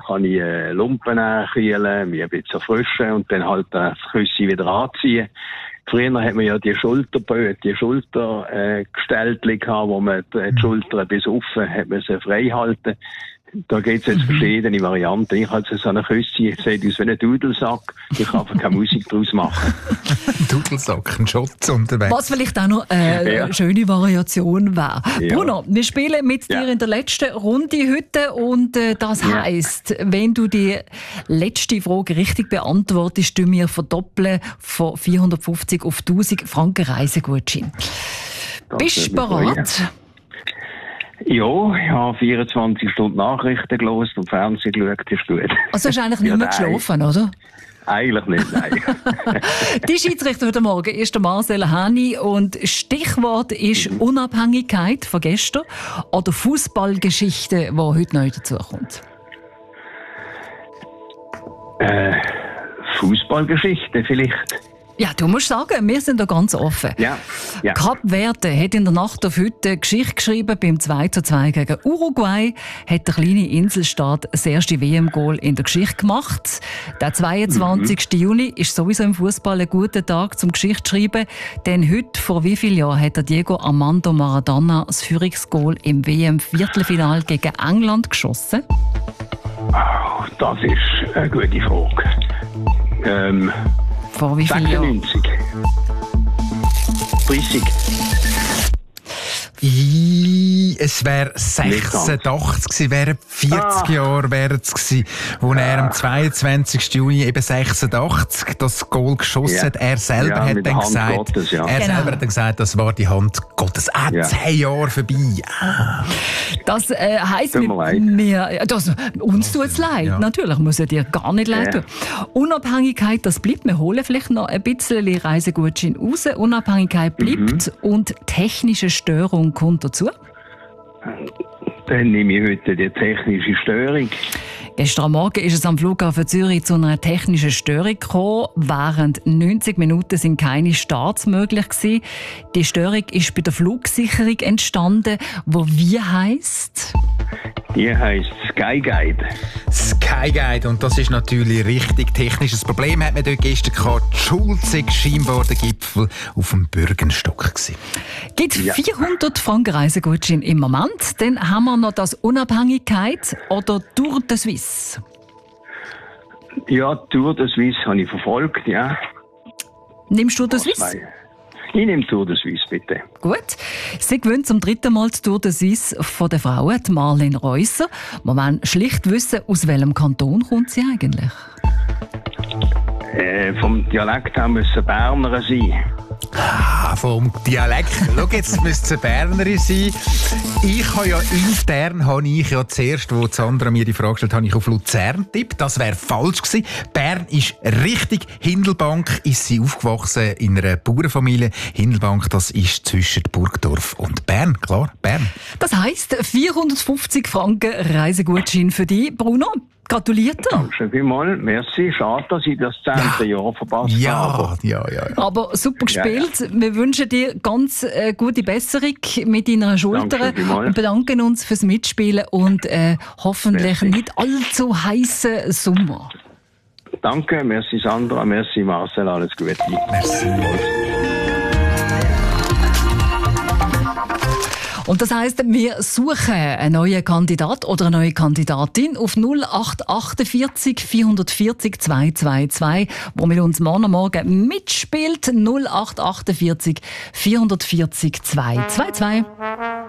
kann ich Lumpen kühlen, mich ein bisschen erfrischen und dann halt das Küssi wieder anziehen. Früher hat man ja die Schultergestellte gehabt, wo man die Schulter bis offen hat man sie frei halten. Da gibt es jetzt verschiedene Varianten. Ich habe so eine Küsse, sieht aus wie ein Dudelsack. Ich kann einfach keine Musik daraus machen. Dudelsack, ein Schutz unterwegs. Was vielleicht auch noch eine schöne Variation wäre. Ja. Bruno, wir spielen mit dir in der letzten Runde heute und das heisst, wenn du die letzte Frage richtig beantwortest, du mir verdoppeln von 450 auf 1000 Franken Reisegutschein. Bist du bereit? Ja, ich habe 24 Stunden Nachrichten gelesen und Fernsehen geschaut, ist gut. Also hast du eigentlich nicht mehr geschlafen, oder? Eigentlich nicht, nein. Die Schiedsrichter heute Morgen ist der Marcel Hani und Stichwort ist Unabhängigkeit von gestern oder Fußballgeschichte, die heute neu dazukommt. Fußballgeschichte vielleicht. Ja, du musst sagen, wir sind da ganz offen. Ja. Kap Verde hat in der Nacht auf heute eine Geschichte geschrieben. Beim 2:2 gegen Uruguay hat der kleine Inselstaat das erste WM-Goal in der Geschichte gemacht. Der 22. Juni ist sowieso im Fußball ein guter Tag zum Geschichte schreiben. Denn heute, vor wie vielen Jahren, hat der Diego Armando Maradona das Führungsgoal im WM-Viertelfinale gegen England geschossen? Oh, das ist eine gute Frage. Vor wie vielen Jahren? 30. Es wäre 86 gewesen, wären 40 Jahre wären es gewesen, wo er am 22. Juni eben 86 das Goal geschossen hat. Er selber hat dann gesagt, Gottes, selber hat dann gesagt, das war die Hand Gottes. 10 Jahre vorbei. Das heisst, uns tut es leid. Ja. Natürlich muss es dir gar nicht leid tun. Unabhängigkeit, das bleibt. Wir holen vielleicht noch ein bisschen Reisegutschein raus. Unabhängigkeit bleibt und technische Störung kommt dazu. Dann nehme ich heute die technische Störung. Gestern Morgen ist es am Flughafen Zürich zu einer technischen Störung gekommen. Während 90 Minuten sind keine Starts möglich gewesen. Die Störung ist bei der Flugsicherung entstanden, wo wie heisst? Die heisst Sky Guide. Sky Guide, und das ist natürlich richtig technisches Problem. Hat man dort gestern gehabt. Die Schuld sei scheinbar der Gipfel auf dem Bürgenstock gewesen. Gibt 400 Franken Reisegutschein im Moment. Dann haben wir noch das Unabhängigkeit oder Tour de Suisse. Ja, Tour de Suisse habe ich verfolgt, ja. Nimmst du Tour de Suisse? Ich nehme Tour de Suisse, bitte. Gut. Sie gewinnt zum 3. Mal die Tour de Suisse von der Frauen, die Marlene Reusser. Wir wollen schlicht wissen, aus welchem Kanton kommt sie eigentlich? Vom Dialekt her müssen Berner sein. Vom Dialekt. Schau, jetzt müsste es eine Bernerin sein. Ich habe ja intern, zuerst, wo Sandra mir die Frage stellt, habe ich auf Luzern getippt. Das wäre falsch gewesen. Bern ist richtig. Hindelbank ist sie aufgewachsen in einer Bauernfamilie. Hindelbank, das ist zwischen Burgdorf und Bern. Klar, Bern. Das heisst 450 Franken Reisegutschein für dich, Bruno. Gratuliert. Danke vielmals. Merci. Schade, dass ich das 10. Jahr verpasst habe. Ja. Aber super gespielt. Ja. Wir wünschen dir ganz gute Besserung mit deiner Schulter und bedanken uns fürs Mitspielen und hoffentlich nicht allzu heißen Sommer. Danke. Merci Sandra. Merci Marcel. Alles Gute. Merci. Und das heisst, wir suchen einen neuen Kandidat oder eine neue Kandidatin auf 0848 440 222, wo mit uns morgen mitspielt. 0848 440 222.